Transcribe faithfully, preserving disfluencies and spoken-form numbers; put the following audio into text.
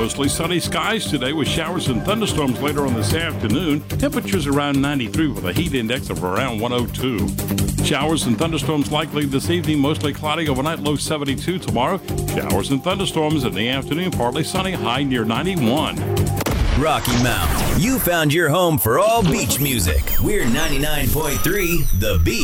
Mostly sunny skies today with showers and thunderstorms later on this afternoon. Temperatures around ninety-three with a heat index of around one oh two. Showers and thunderstorms likely this evening, mostly cloudy overnight, low seventy-two tomorrow. Showers and thunderstorms in the afternoon, partly sunny, high near ninety-one. Rocky Mount, you found your home for all beach music. We're ninety-nine point three The Beat.